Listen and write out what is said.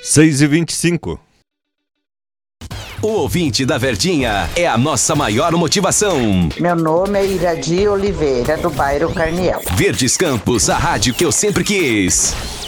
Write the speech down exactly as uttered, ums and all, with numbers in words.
seis e vinte e cinco. O ouvinte da Verdinha é a nossa maior motivação. Meu nome é Iradi Oliveira, do bairro Carniel. Verdes Campos, a rádio que eu sempre quis.